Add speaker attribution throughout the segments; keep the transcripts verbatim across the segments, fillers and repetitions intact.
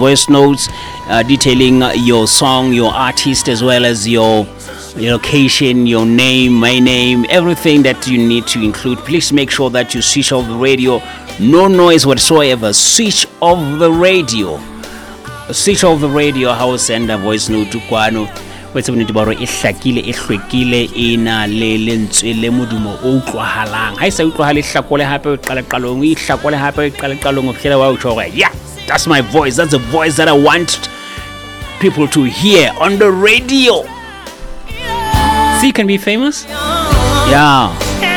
Speaker 1: voice notes uh, detailing your song, your artist, as well as your your location, your name, my name, everything that you need to include. Please make sure that you switch off the radio. No noise whatsoever. Switch off the radio. Switch off the radio. How send a voice note to Kwano. What's happening to Baro? Ihlakile, ihlwekile, ina le lentswe le modumo o utlwahalang. Ha isa utlwahale hlakole hape o qala qalong, ihlakole hape o qala qalong o fihlela wa o tjho yeah, that's my voice. That's the voice that I want people to hear on the radio. See, you can be famous. Yeah.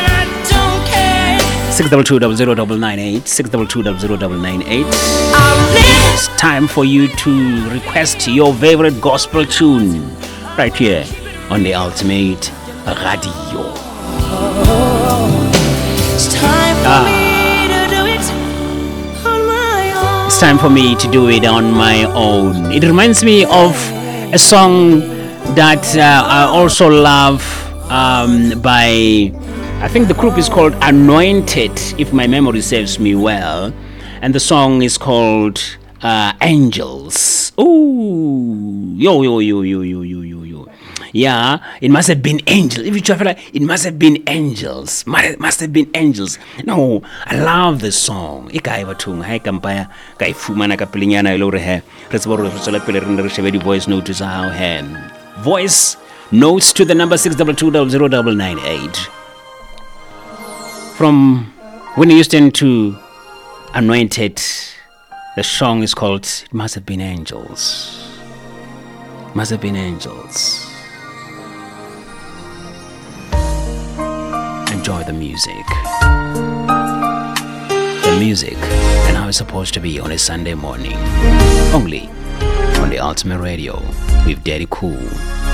Speaker 1: Six double two double zero double nine eight. Six double two double zero double nine eight. It's time for you to request your favorite gospel tune right here on the Ultimate Radio.
Speaker 2: It's time for ah. me to do it on my own.
Speaker 1: It's time for me to do it on my own. It reminds me of a song that uh, I also love um, by, I think the group is called Anointed, if my memory serves me well. And the song is called uh, Angels. Ooh, yo, yo, yo, yo, yo, yo, yo, yo. Yeah, it must have been angels. If you travel, it must have been angels. Must have been angels. No, I love this song. Ika iba tung hai kampaya kai fumana ka pelinyana ilore he. Resboro resole pele rende reshevedi voice notes how he. Voice notes to the number six double two double zero double nine eight. From Whitney Houston to Anointed, the song is called It Must Have Been Angels. Must Have Been Angels. Enjoy the music. The music and how it's supposed to be on a Sunday morning. Only on the Ultimate Radio with Daddy Cool.